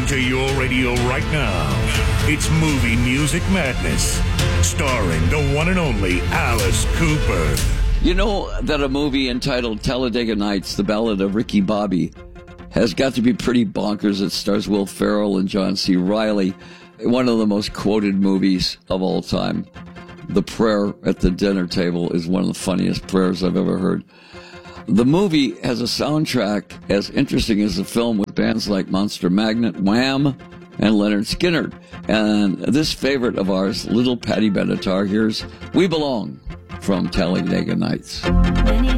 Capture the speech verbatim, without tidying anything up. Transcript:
to your radio right now. It's Movie Music Madness, starring the one and only Alice Cooper. You know that a movie entitled Talladega Nights, The Ballad of Ricky Bobby, has got to be pretty bonkers. It stars Will Ferrell and John C. Reilly. One of the most quoted movies of all time. The prayer at the dinner table is one of the funniest prayers I've ever heard. The movie has a soundtrack as interesting as the film, with bands like Monster Magnet, Wham, and Leonard Skinner. And this favorite of ours, Little Patty Benatar, here's We Belong from Talladega Nights.